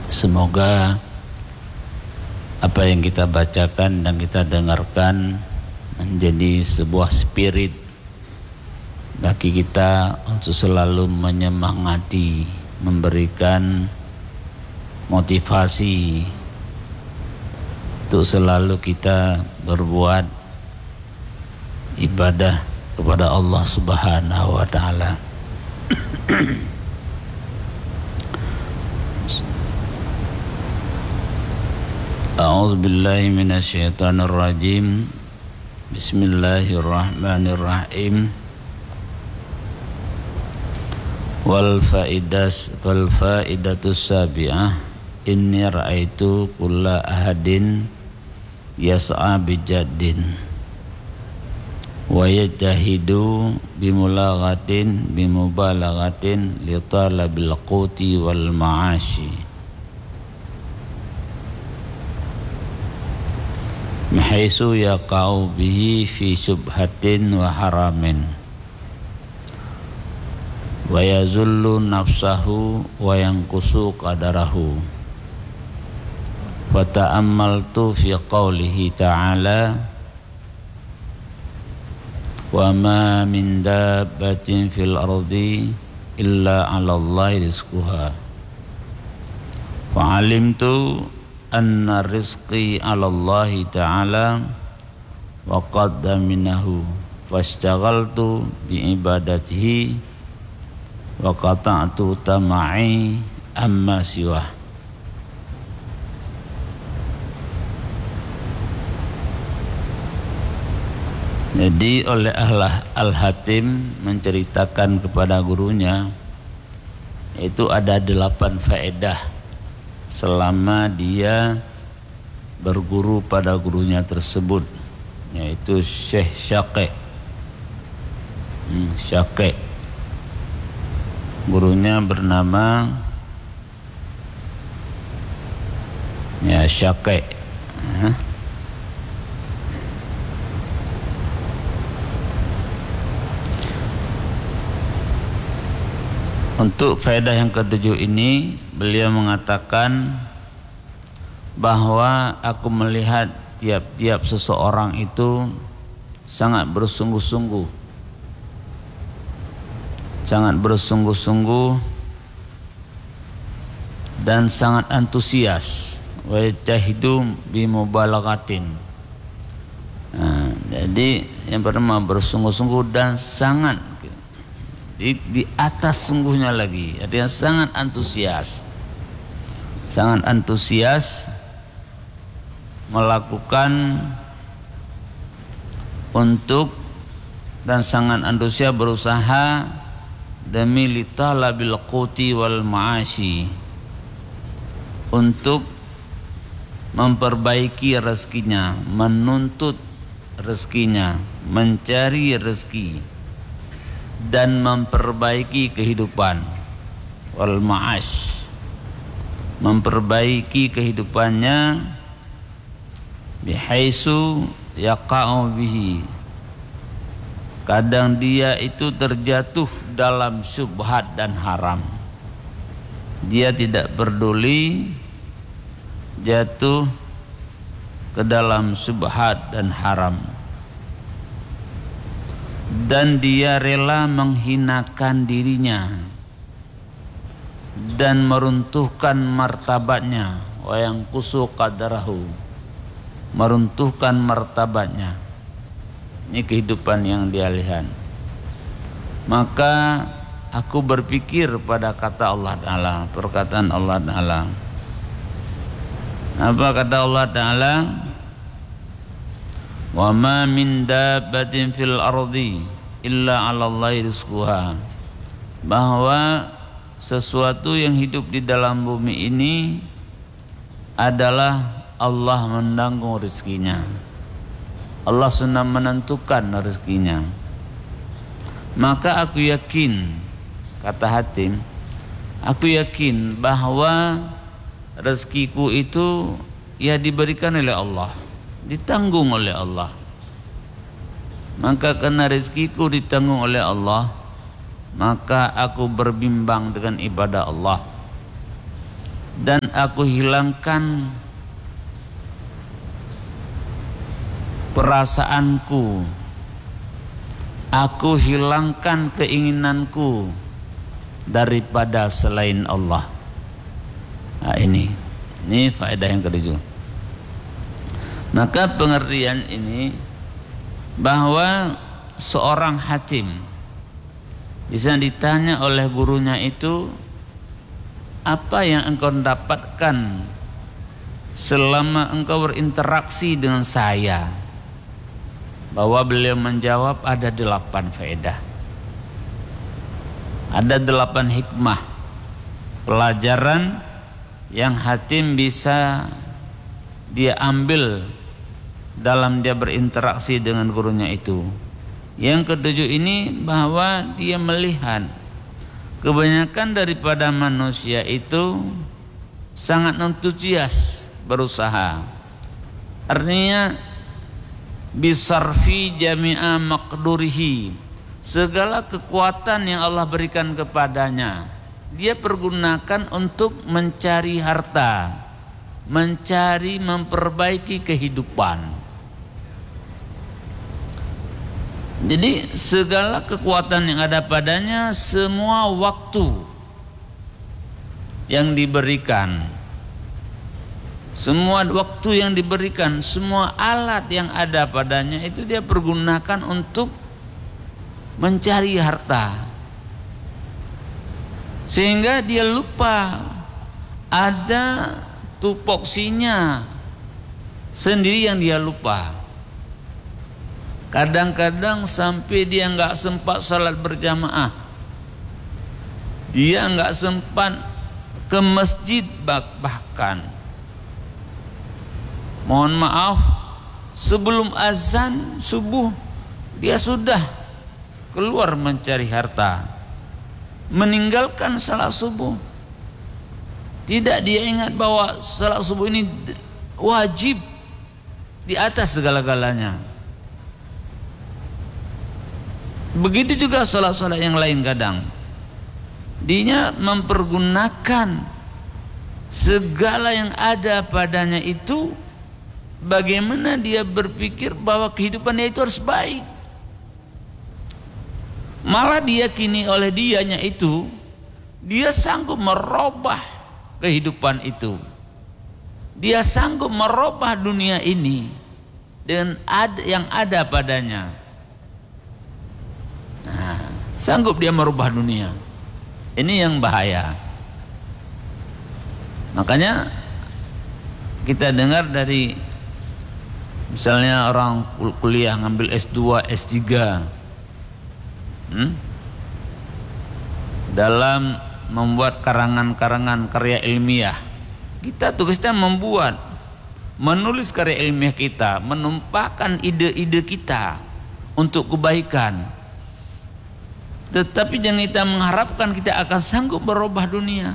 Semoga apa yang kita bacakan dan kita dengarkan menjadi sebuah spirit bagi kita untuk selalu menyemangati, memberikan motivasi untuk selalu kita berbuat ibadah kepada Allah Subhanahu wa taala. A'udzu billahi minasyaitonir rajim. Bismillahirrahmanirrahim. Wal fa'idatus sabi'ah inni ra'aitu kulla ahadin yas'a bijaddin wa yajtahidu bimubalaghatin li talabil quti wal ma'ashi mihaisu yaqa'u bihi fi syubhatin wa haramin wa yazullu nafsahu wa yanqusu qadarahu. Wa ta'ammaltu fi qawlihi ta'ala wa ma min dabbatin fil ardi illa 'ala Allahi rizquha wa 'alimtu anna rizqi 'ala Allahi ta'ala wa qaddaminahu fastaghaltu bi ibadatihi wa qata'tu tama'i amma siwah. Jadi oleh Al-Hatim menceritakan kepada gurunya itu ada 8 faedah selama dia berguru pada gurunya tersebut, yaitu Syekh Syaqi. Syaqi gurunya bernama Syaqi. Untuk faedah yang ketujuh ini beliau mengatakan bahwa aku melihat tiap-tiap seseorang itu sangat bersungguh-sungguh dan sangat antusias. Wa yajahidu bimubalaghatin. Jadi yang pertama bersungguh-sungguh dan sangat di atas sungguhnya lagi, artinya sangat antusias melakukan untuk dan sangat antusias berusaha demi litalabil quti wal ma'ashi, untuk memperbaiki rezekinya, menuntut rezekinya, mencari rezeki dan memperbaiki kehidupan. Wal ma'ash, memperbaiki kehidupannya bihaisu yaqa'u bihi, kadang dia itu terjatuh dalam syubhat dan haram. Dia tidak peduli jatuh ke dalam syubhat dan haram, dan dia rela menghinakan dirinya dan meruntuhkan martabatnya. Wa yanqusu qadarahu, meruntuhkan martabatnya. Ini kehidupan yang dia lihat. Maka aku berpikir pada kata Allah Ta'ala, perkataan Allah Ta'ala. Apa kata Allah Ta'ala? Wa ma min dabbatin fil ardi illa 'ala Allahi rizquha, bahwa sesuatu yang hidup di dalam bumi ini adalah Allah menanggung rezekinya. Allah sudah menentukan rezekinya. Maka aku yakin, kata Hatim, aku yakin bahwa rezekiku itu ya diberikan oleh Allah, ditanggung oleh Allah. Maka karena rezekiku ditanggung oleh Allah, maka aku berbimbang dengan ibadah Allah. dan aku hilangkan perasaanku, aku hilangkan keinginanku daripada selain Allah. Nah, ini faedah yang ketujuh. Maka pengertian ini bahwa seorang hakim bisa ditanya oleh gurunya itu, apa yang engkau dapatkan selama engkau berinteraksi dengan saya? Bahwa beliau menjawab ada 8 faedah, ada 8 hikmah pelajaran yang hakim bisa dia ambil dalam dia berinteraksi dengan gurunya itu. Yang ketujuh ini bahwa dia melihat kebanyakan daripada manusia itu sangat antusias berusaha. Artinya bisarfi jami'a maqdurihi, segala kekuatan yang Allah berikan kepadanya dia pergunakan untuk mencari harta, mencari memperbaiki kehidupan. Jadi segala kekuatan yang ada padanya, semua waktu yang diberikan, semua waktu yang diberikan, semua alat yang ada padanya itu dia pergunakan untuk mencari harta, sehingga dia lupa ada tupoksinya sendiri yang dia lupa. Kadang-kadang sampai dia nggak sempat salat berjamaah, dia nggak sempat ke masjid, bahkan mohon maaf sebelum azan subuh dia sudah keluar mencari harta, meninggalkan salat subuh. Tidak dia ingat bahwa salat subuh ini wajib di atas segala-galanya. Begitu juga salat-salat yang lain, kadang dia mempergunakan segala yang ada padanya itu, bagaimana dia berpikir bahwa kehidupannya itu harus baik. Malah diyakini oleh dianya itu, dia sanggup merubah kehidupan itu, dia sanggup merubah dunia ini dengan yang ada padanya. Nah, sanggup dia merubah dunia. Ini yang bahaya. Makanya kita dengar dari misalnya orang kuliah ngambil S2, S3 dalam membuat karangan-karangan karya ilmiah. Kita tugasnya membuat, menulis karya ilmiah kita, menumpahkan ide-ide kita untuk kebaikan. Tetapi jangan kita mengharapkan kita akan sanggup merubah dunia.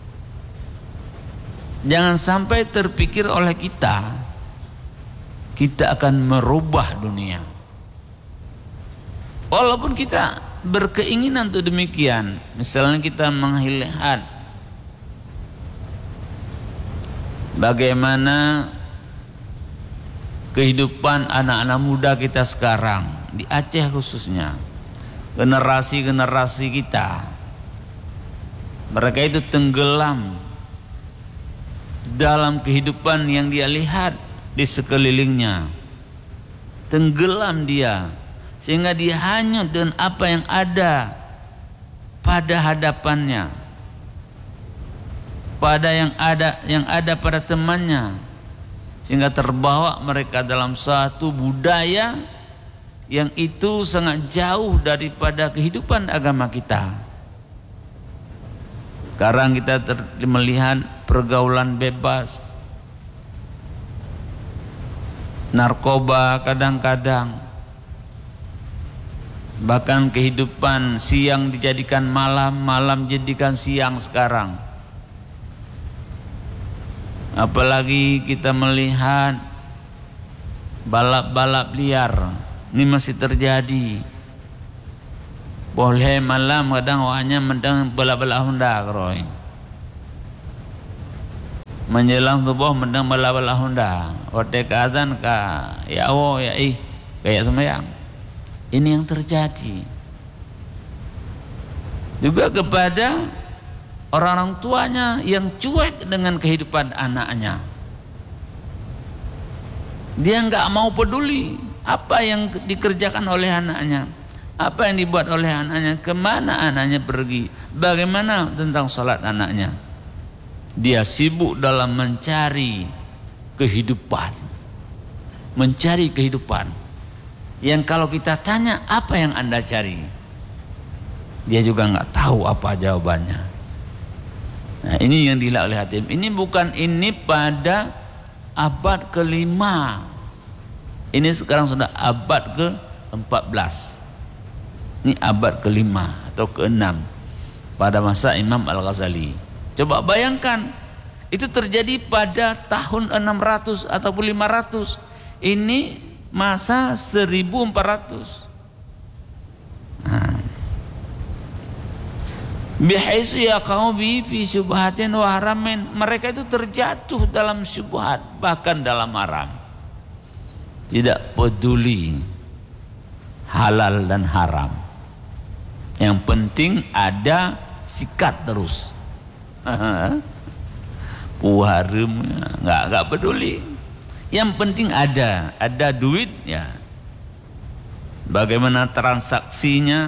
Jangan sampai terpikir oleh kita akan merubah dunia. Walaupun kita berkeinginan untuk demikian. Misalnya kita melihat bagaimana kehidupan anak-anak muda kita sekarang di Aceh khususnya, generasi-generasi kita, mereka itu tenggelam dalam kehidupan yang dia lihat di sekelilingnya. Tenggelam dia, sehingga dia hanyut dengan apa yang ada pada hadapannya, pada yang ada pada temannya, sehingga terbawa mereka dalam satu budaya yang itu sangat jauh daripada kehidupan agama kita. Sekarang kita melihat pergaulan bebas, narkoba kadang-kadang, bahkan kehidupan siang dijadikan malam, malam dijadikan siang sekarang. Apalagi kita melihat balap-balap liar, ini masih terjadi. Boleh malam kadang hanya mendang balap-balap Honda kroy. menjelang subuh mendang bala-bala Honda, waktu ke azan ka ya Allah ya kayak sembahyang. Ini yang terjadi juga kepada orang-orang tuanya yang cuek dengan kehidupan anaknya. Dia nggak mau peduli apa yang dikerjakan oleh anaknya, apa yang dibuat oleh anaknya, kemana anaknya pergi, bagaimana tentang salat anaknya. Dia sibuk dalam mencari kehidupan, mencari kehidupan. Yang kalau kita tanya apa yang Anda cari, dia juga nggak tahu apa jawabannya. Nah, ini yang dilihat oleh Hatim. Ini pada abad ke-5. Ini sekarang sudah abad ke-14. Ini abad ke-5 atau ke-6 pada masa Imam Al-Ghazali. Coba bayangkan, itu terjadi pada tahun 600 ataupun 500. Ini masa 1400. Nah. Bihaisu yaqau bi fi syubhatin wa haramin. Mereka itu terjatuh dalam syubhat, bahkan dalam haram. Tidak peduli halal dan haram. Yang penting ada, sikat terus. Puharum nggak peduli. Yang penting ada duit ya. Bagaimana transaksinya,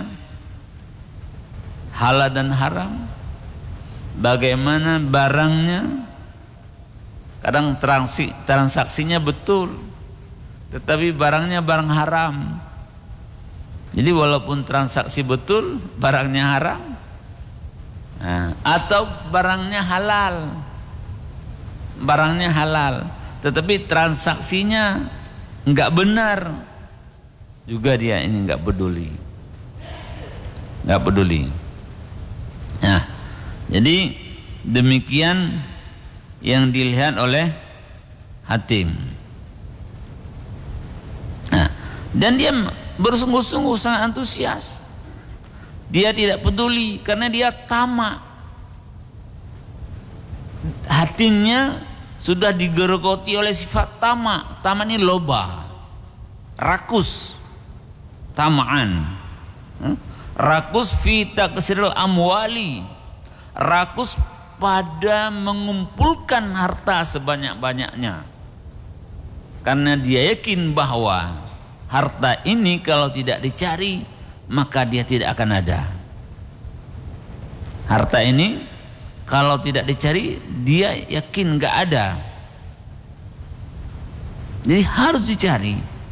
halal dan haram, bagaimana barangnya. Kadang transaksinya betul, tetapi barangnya barang haram. Jadi walaupun transaksi betul, barangnya haram. Nah, atau barangnya halal, tetapi transaksinya nggak benar, juga dia ini nggak peduli. Nah, jadi demikian yang dilihat oleh Hatim. Nah, dan dia bersungguh-sungguh sangat antusias. Dia tidak peduli karena dia tamak. Hatinya sudah digerogoti oleh sifat tamak. Tamak ini loba, rakus, tamaan. Rakus fi taksiril amwali, rakus pada mengumpulkan harta sebanyak-banyaknya. Karena dia yakin bahwa harta ini kalau tidak dicari maka dia tidak akan ada. Harta ini kalau tidak dicari dia yakin nggak ada. Jadi harus dicari.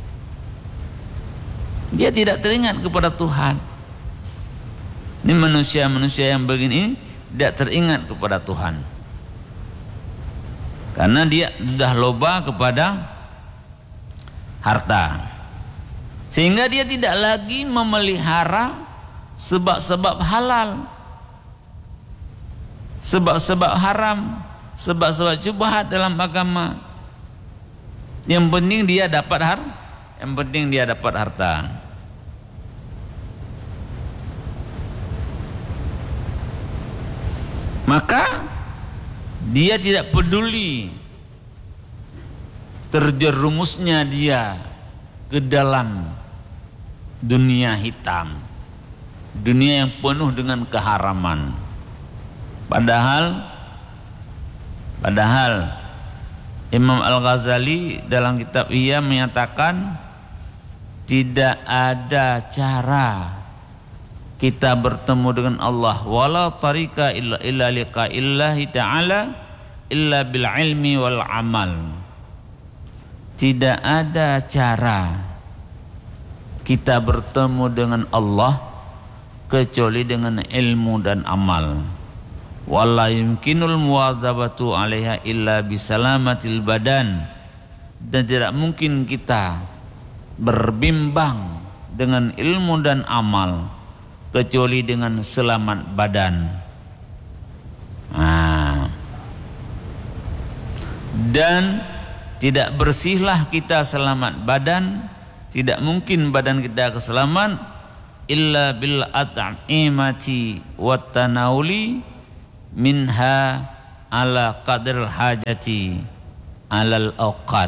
Dia tidak teringat kepada Tuhan. Ini manusia-manusia yang begini tidak teringat kepada Tuhan. Karena dia sudah loba kepada harta. Sehingga dia tidak lagi memelihara sebab-sebab halal, sebab-sebab haram, sebab-sebab syubhat dalam agama. Yang penting dia dapat harta. Maka dia tidak peduli terjerumusnya dia ke dalam dunia hitam, dunia yang penuh dengan keharaman. Padahal Imam Al-Ghazali dalam kitab Ihya menyatakan tidak ada cara kita bertemu dengan Allah wala tariqa illa liqa illahi ta'ala illa bil ilmi wal amal. Tidak ada cara kita bertemu dengan Allah kecuali dengan ilmu dan amal. Wala yumkinul muwadzabatu 'alaiha illa bisalamatil badan. Dan tidak mungkin kita berbimbang dengan ilmu dan amal kecuali dengan selamat badan. Dan tidak bersihlah kita selamat badan, tidak mungkin badan kita keselamat illa bil at'imati wat tanawuli minha ala qadril hajati alal awqat.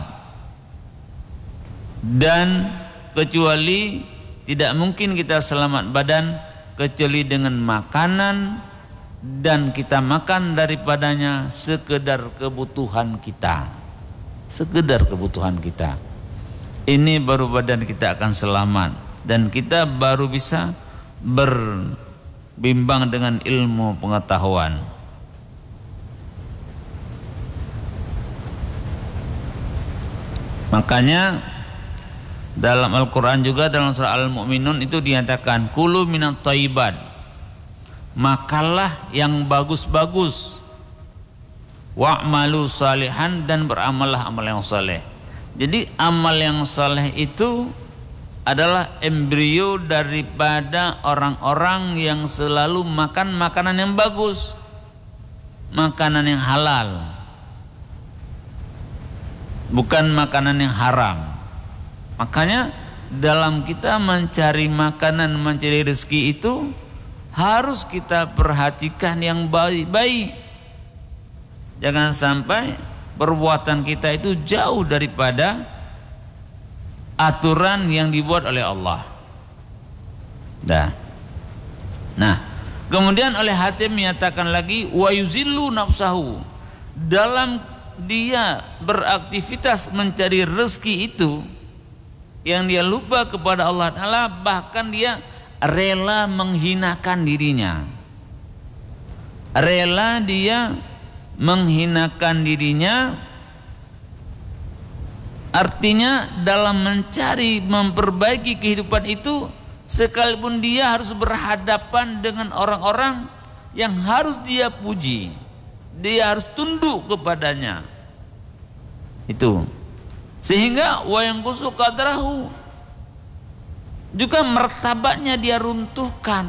Dan kecuali tidak mungkin kita selamat badan kecuali dengan makanan, dan kita makan daripadanya sekedar kebutuhan kita. Sekedar kebutuhan kita. Ini baru badan kita akan selamat, dan kita baru bisa berbimbang dengan ilmu pengetahuan. Makanya dalam Al-Quran juga dalam surah Al-Mu'minun itu dinyatakan kulu minat thayyibat, makalah yang bagus-bagus, wa'malu salihan, dan beramallah amal yang saleh. Jadi amal yang saleh itu adalah embrio daripada orang-orang yang selalu makan makanan yang bagus, makanan yang halal, bukan makanan yang haram. Makanya dalam kita mencari makanan, mencari rezeki itu harus kita perhatikan yang baik-baik. Jangan sampai perbuatan kita itu jauh daripada aturan yang dibuat oleh Allah. Nah, kemudian oleh Hatim menyatakan lagi wa yuzillu nafsahu, dalam dia beraktivitas mencari rezeki itu yang dia lupa kepada Allah Ta'ala, bahkan dia rela menghinakan dirinya. Rela dia menghinakan dirinya, artinya dalam mencari memperbaiki kehidupan itu, sekalipun dia harus berhadapan dengan orang-orang yang harus dia puji, dia harus tunduk kepadanya. Itu sehingga wa yanqusu qadrahu, juga martabatnya dia runtuhkan.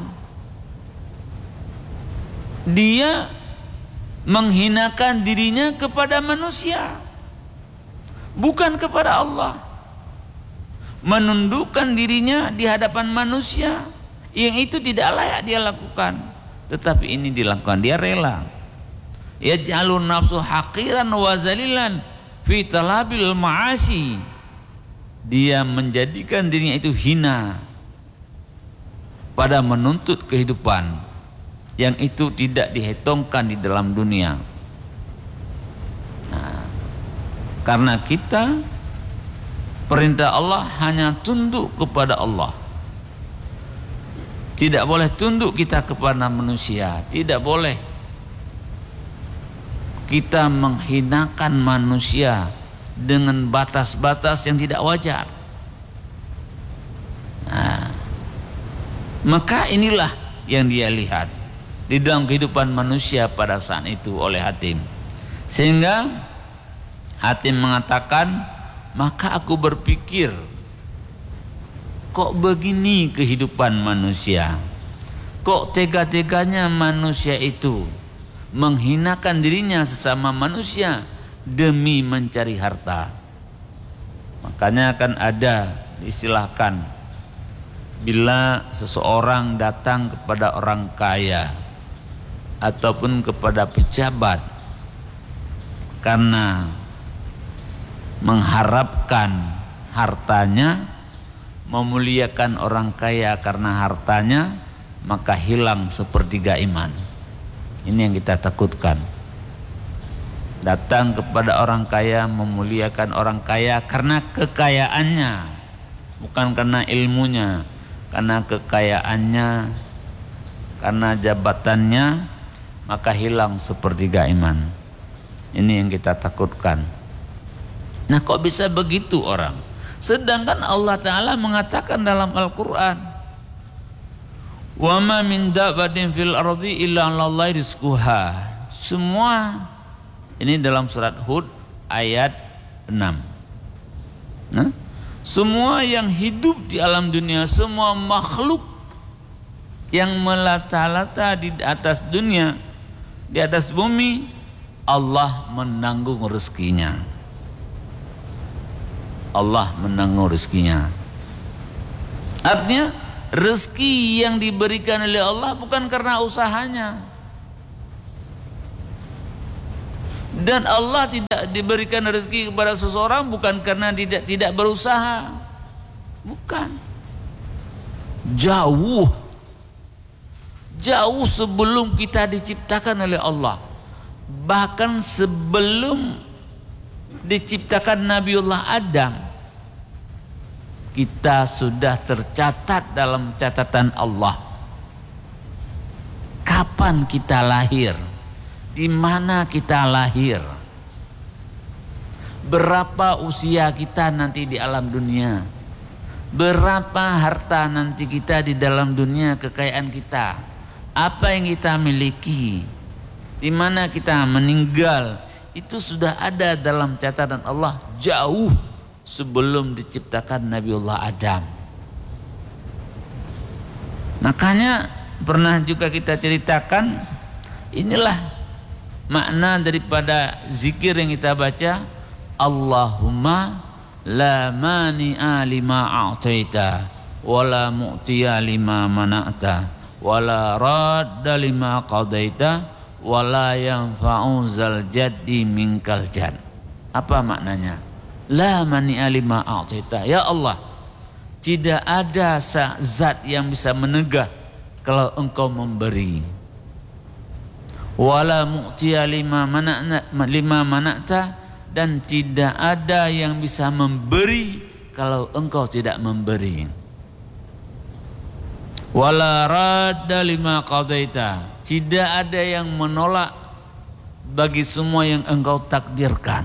Dia menghinakan dirinya kepada manusia, bukan kepada Allah. Menundukkan dirinya di hadapan manusia yang itu tidak layak dia lakukan, tetapi ini dilakukan, dia rela. Yaj'alun nafsu haqiran wa zalilan fi talabil ma'asi, dia menjadikan dirinya itu hina pada menuntut kehidupan yang itu tidak dihitungkan di dalam dunia. Nah, karena kita perintah Allah hanya tunduk kepada Allah, tidak boleh tunduk kita kepada manusia, tidak boleh kita menghinakan manusia dengan batas-batas yang tidak wajar. Nah, maka inilah yang dia lihat di dalam kehidupan manusia pada saat itu oleh Hatim. Sehingga Hatim mengatakan, maka aku berpikir, kok begini kehidupan manusia? Kok tega-teganya manusia itu menghinakan dirinya sesama manusia demi mencari harta. Makanya akan ada diistilahkan, bila seseorang datang kepada orang kaya ataupun kepada pejabat karena mengharapkan hartanya, memuliakan orang kaya karena hartanya, maka hilang sepertiga iman. Ini yang kita takutkan. Datang kepada orang kaya, memuliakan orang kaya karena kekayaannya, bukan karena ilmunya, karena kekayaannya, karena jabatannya, maka hilang sepertiga iman. Ini yang kita takutkan. Nah, kok bisa begitu orang? Sedangkan Allah Ta'ala mengatakan dalam Al-Quran, wa ma min dabbatin fil ardi illa 'alallahi rizquha. Semua ini dalam surat Hud ayat 6. Nah, semua yang hidup di alam dunia, semua makhluk yang melata-lata di atas dunia, di atas bumi, Allah menanggung rezekinya. Allah menanggung rezekinya. Artinya rezeki yang diberikan oleh Allah bukan karena usahanya, Dan Allah tidak diberikan rezeki kepada seseorang bukan karena tidak berusaha. Bukan. Jauh sebelum kita diciptakan oleh Allah. Bahkan sebelum diciptakan Nabiullah Adam, kita sudah tercatat dalam catatan Allah. Kapan kita lahir? Di mana kita lahir? Berapa usia kita nanti di alam dunia? Berapa harta nanti kita di dalam dunia, kekayaan kita? Apa yang kita miliki? Di mana kita meninggal? Itu sudah ada dalam catatan Allah jauh sebelum diciptakan Nabiullah Adam. Makanya pernah juga kita ceritakan, inilah makna daripada zikir yang kita baca, Allahumma la mani'a lima a'taita wa la mu'tiya lima mana'ta wa la radda lima qadaita wa la yanfa'u zal jaddi minkal jad. Apa maknanya? La mani'a lima a'taita. Ya Allah, tidak ada zat yang bisa menegah kalau engkau memberi. Wala mu'tiya lima mana'ta, dan tidak ada yang bisa memberi kalau engkau tidak memberi. Wala radda lima qadaita, tidak ada yang menolak bagi semua yang engkau takdirkan.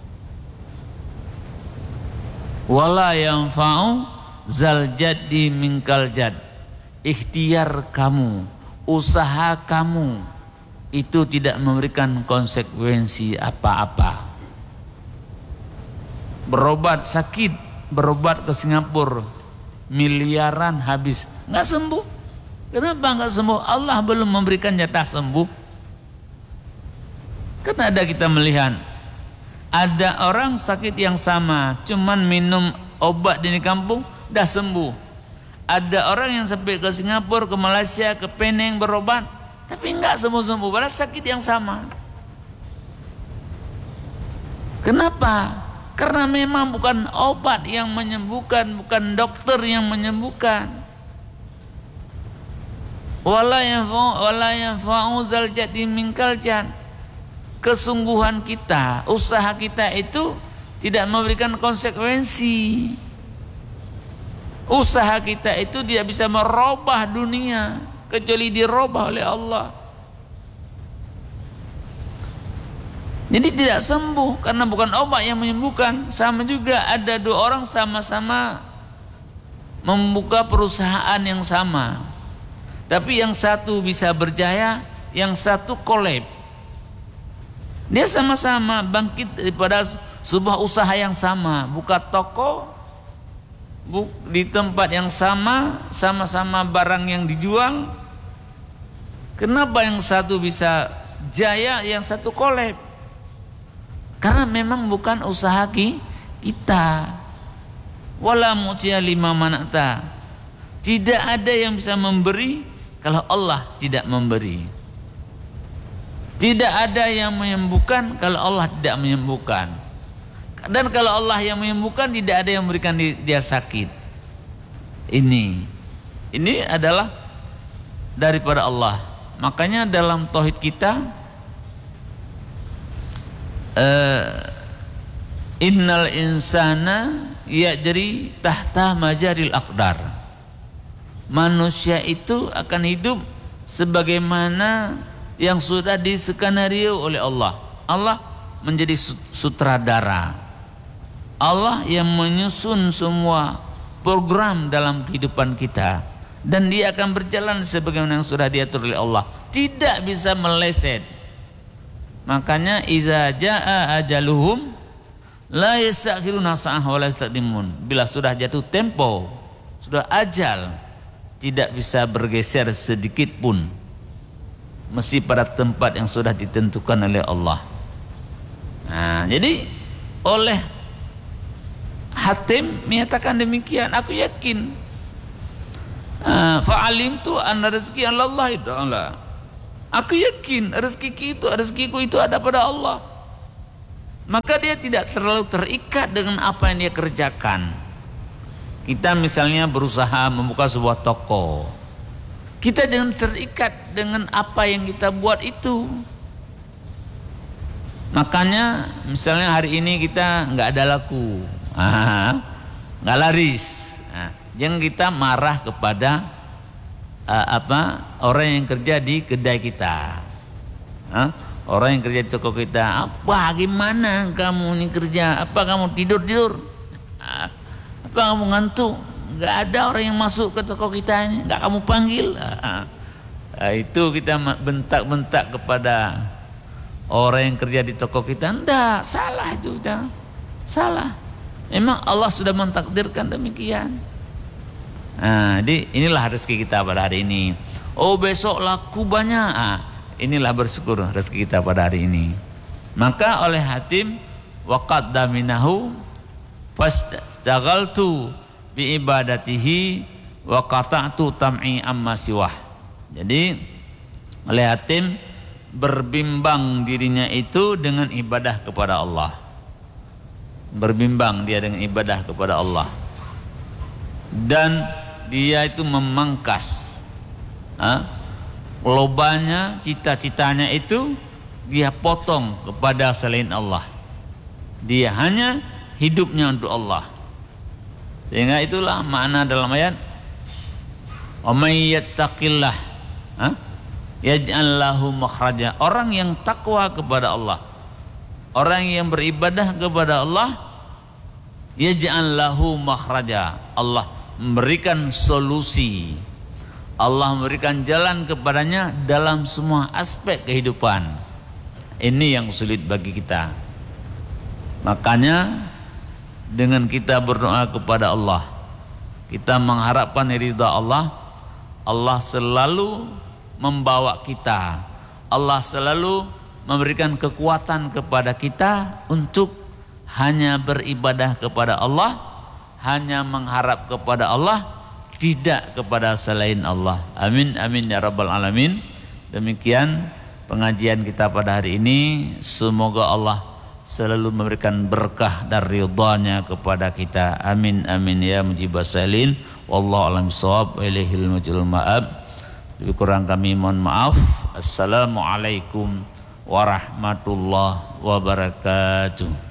Wala yanfa'u zal jaddi minkal jad, ikhtiar kamu, usaha kamu itu tidak memberikan konsekuensi apa-apa. Berobat sakit, berobat ke Singapura, miliaran habis, nggak sembuh. Kenapa nggak sembuh? Allah belum memberikan jatah sembuh. Karena ada kita melihat, ada orang sakit yang sama, cuman minum obat di kampung, dah sembuh. Ada orang yang sampai ke Singapura, ke Malaysia, ke Penang berobat, tapi enggak sembuh-sembuh, padahal sakit yang sama. Kenapa? Karena memang bukan obat yang menyembuhkan, bukan dokter yang menyembuhkan. Wala yanfa'u zal jaddi minkal jad. Kesungguhan kita, usaha kita itu tidak memberikan konsekuensi. Usaha kita itu tidak bisa merubah dunia kecuali dirubah oleh Allah. Jadi tidak sembuh karena bukan obat yang menyembuhkan. Sama juga ada dua orang sama-sama membuka perusahaan yang sama, tapi yang satu bisa berjaya, yang satu kolab. Dia sama-sama bangkit daripada sebuah usaha yang sama, buka toko di tempat yang sama, sama-sama barang yang dijual. Kenapa yang satu bisa jaya, yang satu kolab? Karena memang bukan usaha kita. Wala mu'tiya lima mana'ta, tidak ada yang bisa memberi kalau Allah tidak memberi. Tidak ada yang menyembuhkan kalau Allah tidak menyembuhkan. Dan kalau Allah yang menyembuhkan, tidak ada yang memberikan dia sakit. Ini adalah daripada Allah. Makanya dalam tauhid kita, innal insana yajri tahta majaril aqdar. Manusia itu akan hidup sebagaimana yang sudah diskenario oleh Allah. Allah menjadi sutradara. Allah yang menyusun semua program dalam kehidupan kita, dan dia akan berjalan sebagaimana yang sudah diatur oleh Allah, tidak bisa meleset. Makanya iza jaa ajaluhum la yastakhiruna sa'ah wa la yastaqdimun. Bila sudah jatuh tempo, sudah ajal, tidak bisa bergeser sedikit pun, mesti pada tempat yang sudah ditentukan oleh Allah. Nah, jadi oleh Hatim menyatakan demikian, aku yakin. Fa'alim tu anna rezeki Allah ta'ala. Aku yakin rezekiku itu ada pada Allah. maka dia tidak terlalu terikat dengan apa yang dia kerjakan. Kita misalnya berusaha membuka sebuah toko, kita jangan terikat dengan apa yang kita buat itu. Makanya misalnya hari ini kita nggak ada laku, nggak laris, jangan kita marah kepada orang yang kerja di kedai kita, orang yang kerja di toko kita. Bagaimana kamu ini kerja? Apa kamu tidur? Apa kamu ngantuk? Nggak ada orang yang masuk ke toko kita ini, nggak kamu panggil. Itu kita bentak-bentak kepada orang yang kerja di toko kita. Enggak, salah itu kita. Salah. Memang Allah sudah mentakdirkan demikian. Jadi inilah rezeki kita pada hari ini. Oh, besok laku banyak. Inilah bersyukur rezeki kita pada hari ini. Maka oleh Hatim, waqad daminahu fastagaltu bi ibadatihi wa qata'tu tam'i amma siwah. Jadi oleh Hatim berbimbang dirinya itu dengan ibadah kepada Allah. Berbimbang dia dengan ibadah kepada Allah. Dan dia itu memangkas lobanya, cita-citanya itu dia potong kepada selain Allah. Dia hanya hidupnya untuk Allah. Sehingga itulah makna dalam ayat, wa may yattaqillah yaj'al lahu makhraja. Orang yang takwa kepada Allah, orang yang beribadah kepada Allah, yaj'al lahu makhraja. Allah memberikan solusi, Allah memberikan jalan kepadanya dalam semua aspek kehidupan. Ini yang sulit bagi kita. Makanya dengan kita berdoa kepada Allah, kita mengharapkan ridha Allah, Allah selalu membawa kita, Allah selalu memberikan kekuatan kepada kita untuk hanya beribadah kepada Allah, hanya mengharap kepada Allah, tidak kepada selain Allah. Amin amin ya rabbal alamin. Demikian pengajian kita pada hari ini. Semoga Allah selalu memberikan berkah dan ridha-Nya kepada kita. Amin amin ya mujibas salin. Wallahu a'lam bishawab wa ilaihil marji'ul ma'ab. Lebih kurang kami mohon maaf. Assalamualaikum warahmatullahi wabarakatuh.